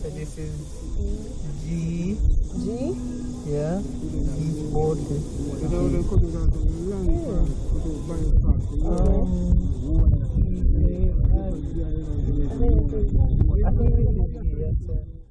So this is G. G? Yeah. G40. I think this is G, yes, sir.